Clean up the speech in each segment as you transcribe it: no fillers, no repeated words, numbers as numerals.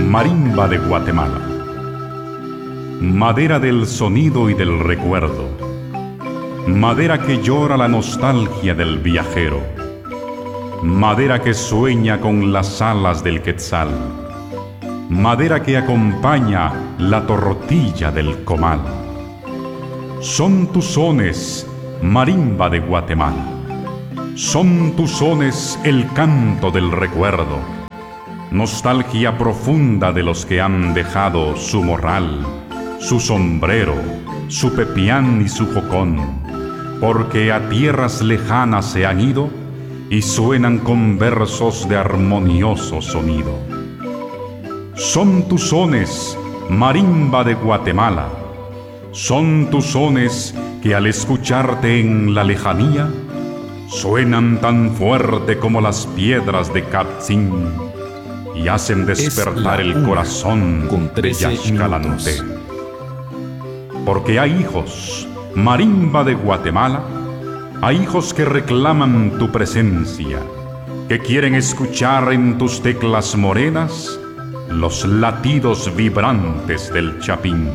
Marimba de Guatemala. Madera del sonido y del recuerdo, madera que llora la nostalgia del viajero, madera que sueña con las alas del quetzal, madera que acompaña la tortilla del comal. Son tus sones, marimba de Guatemala. Son tus sones el canto del recuerdo, nostalgia profunda de los que han dejado su morral, su sombrero, su pepián y su jocón, porque a tierras lejanas se han ido y suenan con versos de armonioso sonido. Son tus sones, marimba de Guatemala. Son tus sones que al escucharte en la lejanía suenan tan fuerte como las piedras de Catzin y hacen despertar el corazón de Yaxcalanté. Porque hay hijos, marimba de Guatemala, hay hijos que reclaman tu presencia, que quieren escuchar en tus teclas morenas los latidos vibrantes del chapín.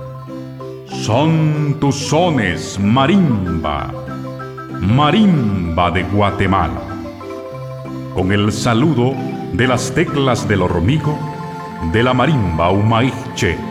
Son tus sones, marimba, marimba de Guatemala. Con el saludo de las teclas del hormigo, de la marimba Humaiche.